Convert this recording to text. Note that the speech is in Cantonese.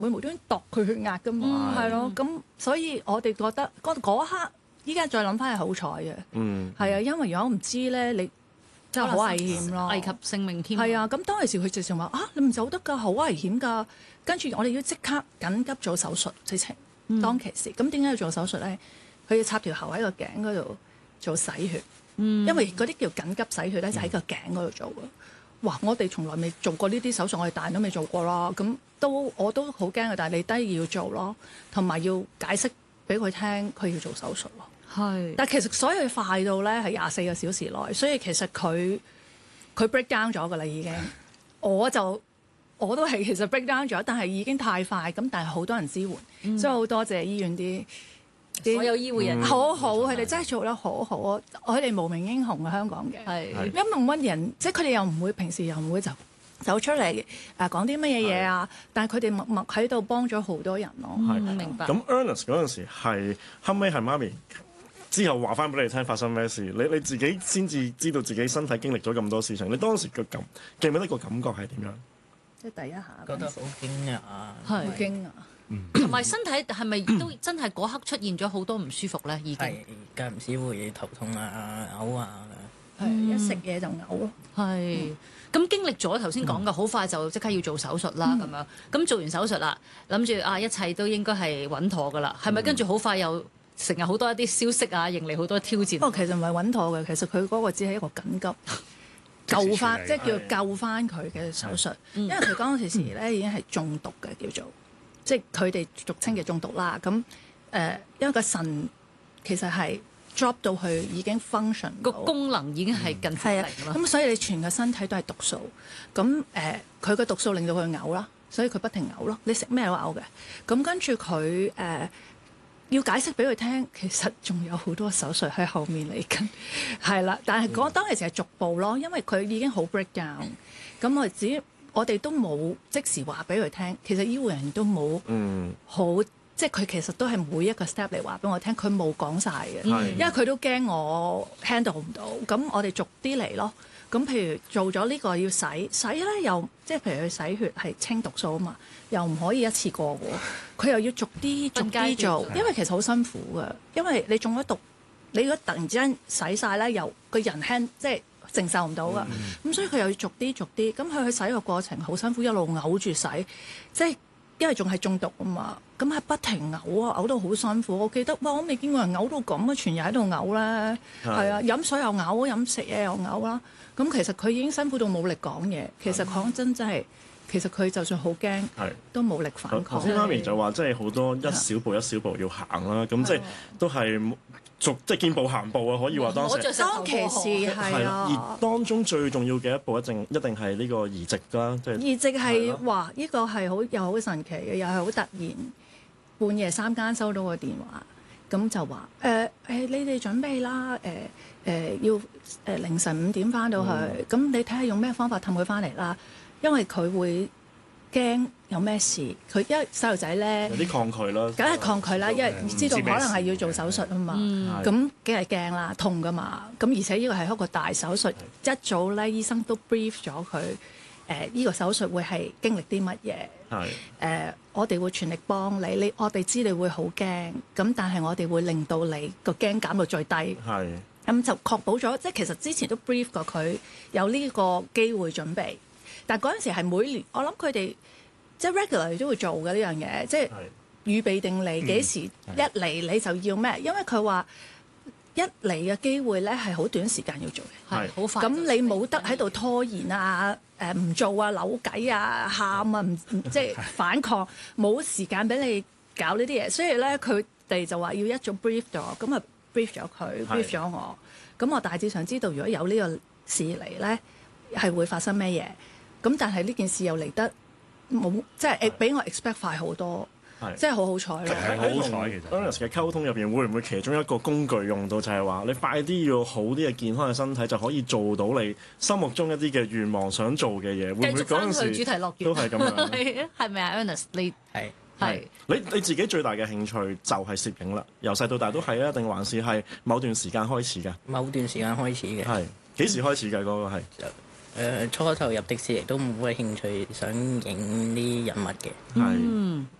會無端端度佢血壓噶嘛，係咯。咁所以我哋覺得嗰一刻，依家再諗翻係好彩嘅，係啊，因為如果唔知咧，你真係好危險咯， 危及性命添。 係啊，咁當其時佢直情話你唔走得㗎，好危險㗎。跟住我哋要即刻緊急做手術，直情當其時。咁點解要做手術咧？佢要插條喉喺個頸嗰度做洗血，因為嗰啲叫緊急洗血咧，就喺個頸嗰度做嘅。哇！我哋從來未做過呢啲手術，我哋大人都未做過啦。咁我都好驚嘅，但係你都要做咯，同埋要解釋俾佢聽，佢要做手術咯。 係， 但其實所有快到咧係24個小時內，所以其實佢 break down 咗㗎啦已經。我都係其實 break down 咗，但係已經太快咁，但係好多人支援，所以好多謝醫院啲所有醫護人員好好，佢哋真係做得好好啊！佢哋無名英雄啊，香港嘅，因為冇乜人，即係佢哋又唔會平時又唔會走出嚟講啲乜嘢啊，但係佢哋默默喺度幫咗好多人咯。 明白。 咁 Ernest 嗰陣時係後尾係媽咪之後話翻俾你聽發生咩事，你自己先至知道自己身體經歷咗咁多事情，你當時嘅記唔記得個感覺係點樣？ 即係第一下覺得好驚訝， 好驚訝。 同埋身體係咪都真係嗰刻出現咗好多唔舒服咧？已經係間唔時會頭痛啊、嘔啊， 一食嘢就嘔咯。 係咁經歷咗頭先講嘅，好快就即刻要做手術啦咁樣。咁做完手術啦，諗住一切都應該係穩妥㗎啦。係咪跟住好快又成日好多一啲消息啊，迎嚟好多挑戰？ 不過其實唔係穩妥嘅，其實佢嗰個只係一個緊急救翻，即係叫救翻佢嘅手術。因為佢嗰陣時咧已經係中毒嘅叫做。即係佢哋俗稱嘅中毒啦，咁因為個腎其實係 drop 到去已經 function 個功能已經係近乎零啦。 咁所以你全個身體都係毒素，咁佢個毒素令到佢嘔啦，所以佢不停嘔咯。你食咩都嘔嘅。咁跟住佢要解釋俾佢聽，其實仲有好多手術喺後面嚟緊，係啦。但係當其時係逐步咯，因為佢已經好 break down。咁我哋都冇即時話俾佢聽，其實醫護人員都冇好，即係佢其實都係每一個 step 嚟話俾我聽，佢冇講晒嘅，因為佢都驚我 handle 唔到，咁我哋逐啲嚟咯。咁譬如做咗呢個要洗咧，又即係譬如佢洗血係清毒素啊嘛，又唔可以一次過喎，佢又要逐啲做，因為其實好辛苦嘅，因為你中咗毒，你如果突然之間洗晒咧，又個人輕即係承受唔到噶，咁所以佢又要逐啲，咁佢去洗個過程好辛苦，一路嘔住洗，即係因為仲係中毒啊嘛，咁係不停嘔啊，嘔到好辛苦。我記得我未見過人嘔到咁啊，全日喺度嘔咧，係啊，飲水又嘔，飲食嘢又嘔啦。咁其實佢已經辛苦到冇力講嘢。其實講真係，其實佢就算好驚，都冇力反抗。 頭先媽咪就話，即係好多一小步一小步要行啦，咁即係都係。即係見步行步啊，可以話當其時係啊。 而當中最重要嘅一步一定係呢個移植啦，即係移植係話呢個係又好神奇嘅，又係好突然，半夜3更收到個電話，咁就話你哋準備啦，要凌晨5點翻到去，咁你睇下用咩方法氹佢翻嚟啦，因為佢會驚有咩事，佢因為細路仔咧有啲抗拒啦， 梗係抗拒啦，因為知道可能係要做手術啊嘛，咁梗係驚啦，痛噶嘛，咁而且呢個係一個大手術，一早咧醫生都 brief 咗佢，呢個手術會係經歷啲乜嘢，我哋會全力幫你，我哋知你會好驚，咁但係我哋會令到你個驚減到最低，咁就確保咗，即係其實之前都 brief 過佢有呢個機會準備。但嗰陣時係每年，我諗佢哋即係 regular 都會做嘅呢樣嘢，即係預備定嚟幾時一嚟你就要咩？因為佢話一嚟嘅機會咧係好短時間要做嘅， 係好快。咁你冇得喺度拖延啊，唔做啊，扭計啊，喊啊，唔即係反抗，冇時間俾你搞呢啲嘢。所以咧，佢哋就話要一早 brief 咗，咁啊 brief 咗佢，brief 咗我，咁我大致上知道如果有呢個事嚟咧，係會發生咩嘢。咁但係呢件事又嚟得冇，即係比我 expect 快好多，即係好好彩咯。 係好彩其實。Ernest 嘅溝通入邊會唔會其中一個工具用到就係話你快啲要好啲嘅健康嘅身體就可以做到你心目中一啲嘅願望想做嘅嘢？會唔會嗰陣時主題樂園都係咁樣？ 係咪啊 Ernest？你係你自己最大嘅興趣就係攝影啦，由細到大都係啊，定還是係某段時間開始㗎？ 某段時間開始嘅。 係幾時開始㗎？嗰個係初頭入迪士尼都冇乜興趣，想影啲人物嘅。 係。 嗯，